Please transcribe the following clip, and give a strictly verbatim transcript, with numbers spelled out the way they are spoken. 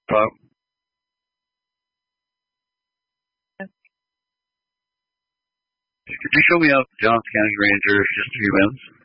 Bob, could you show me out Johnson County Rangers just a few minutes?